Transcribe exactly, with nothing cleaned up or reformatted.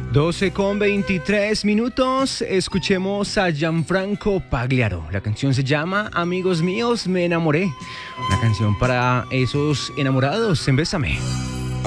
doce con veintitrés minutos, escuchemos a Gianfranco Pagliaro. La canción se llama Amigos míos, me enamoré. Una canción para esos enamorados en Bésame.